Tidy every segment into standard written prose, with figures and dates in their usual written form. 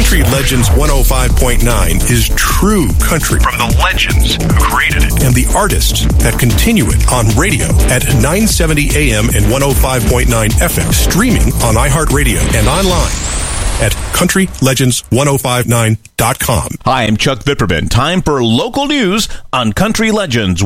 Country Legends 105.9 is true country from the legends who created it and the artists that continue it on radio at 970 AM and 105.9 FM, streaming on iHeartRadio and online at CountryLegends1059.com. Hi, I'm Chuck Vipperman. Time for local news on Country Legends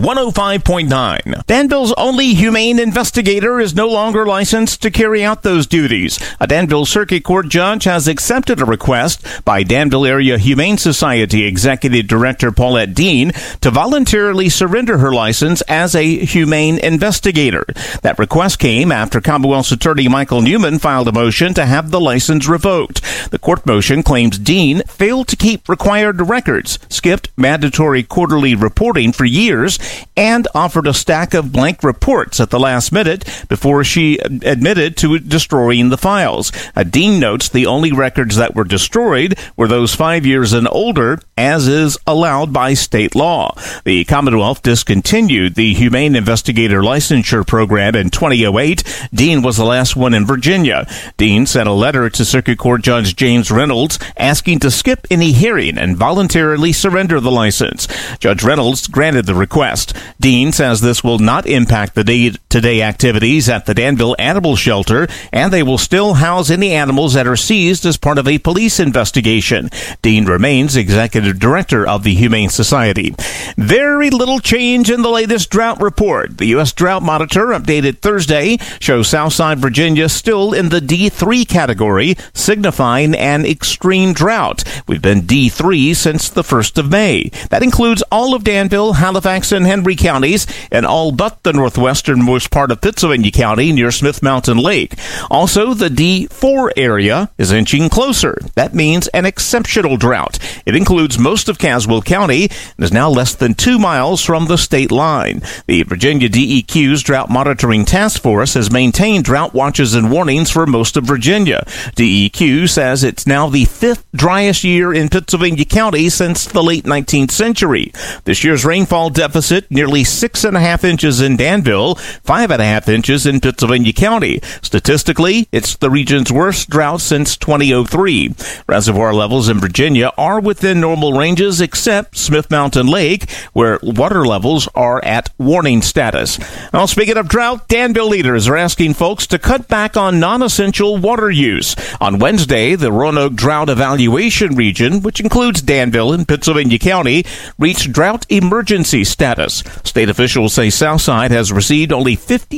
105.9. Danville's only humane investigator is no longer licensed to carry out those duties. A Danville Circuit Court judge has accepted a request by Danville Area Humane Society Executive Director Paulette Dean to voluntarily surrender her license as a humane investigator. That request came after Commonwealth's Attorney Michael Newman filed a motion to have the license revoked. The court motion claims Dean failed to keep required records, skipped mandatory quarterly reporting for years, and offered a stack of blank reports at the last minute before she admitted to destroying the files. Dean notes the only records that were destroyed were those 5 years and older, as is allowed by state law. The Commonwealth discontinued the Humane Investigator Licensure Program in 2008. Dean was the last one in Virginia. Dean sent a letter to Circuit Court Judge James Reynolds asking to skip any hearing and voluntarily surrender the license. Judge Reynolds granted the request. Dean says this will not impact the day-to-day activities at the Danville Animal Shelter, and they will still house any animals that are seized as part of a police investigation. Dean remains executive director of the Humane Society. Very little change in the latest drought report. The U.S. Drought Monitor, updated Thursday, shows Southside Virginia still in the D3 category, signifying an extreme drought. We've been D3 since the 1st of May. That includes all of Danville, Halifax, and Henry counties, and all but the northwesternmost part of Pittsylvania County near Smith Mountain Lake. Also, the D4 area is inching closer. That means an exceptional drought. It includes most of Caswell County and is now less than 2 miles from the state line. The Virginia DEQ's Drought Monitoring Task Force has maintained drought watches and warnings for most of Virginia. DEQ says it's now the 5th driest year in Pittsylvania County since the late 19th century. This year's rainfall deficit, nearly 6.5 inches in Danville, 5.5 inches in Pittsylvania County. Statistically, it's the region's worst drought since 2003. Reservoir levels in Virginia are within normal ranges except Smith Mountain Lake, where water levels are at warning status. Well, speaking of drought, Danville leaders are asking folks to cut back on non-essential water use. On Wednesday, the Roanoke Drought Evaluation Region, which includes Danville and Pittsylvania County, reached drought emergency status. State officials say Southside has received only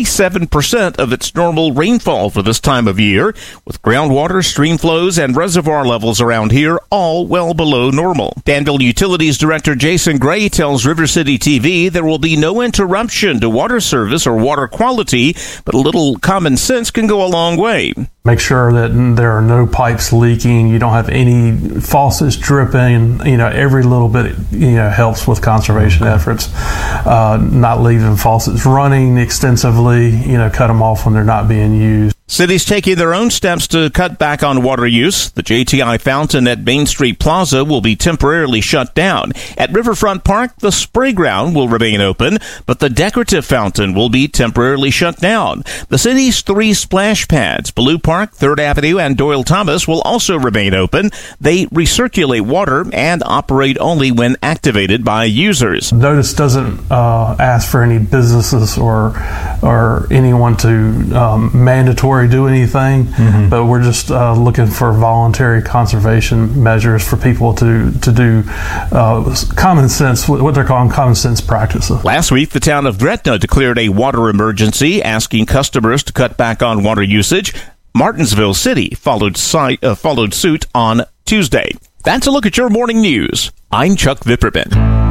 57% of its normal rainfall for this time of year, with groundwater, stream flows, and reservoir levels around here all well below normal. Danville Utilities Director Jason Gray tells River City TV there will be no interruption to water service or water quality, but a little common sense can go a long way. Make sure that there are no pipes leaking, you don't have any faucets dripping, every little bit, helps with conservation efforts. Not leaving faucets running extensively, cut them off when they're not being used. Cities taking their own steps to cut back on water use. The JTI fountain at Main Street Plaza will be temporarily shut down. At Riverfront Park, the spray ground will remain open, but the decorative fountain will be temporarily shut down. The city's 3 splash pads, Blue Park, 3rd Avenue, and Doyle Thomas, will also remain open. They recirculate water and operate only when activated by users. Notice doesn't ask for any businesses or anyone to mandatory do anything, but we're just looking for voluntary conservation measures for people to do common sense, what they're calling common sense practices. Last week, the town of Gretna declared a water emergency, asking customers to cut back on water usage. Martinsville City followed suit on Tuesday. That's a look at your morning news. I'm Chuck Vipperman.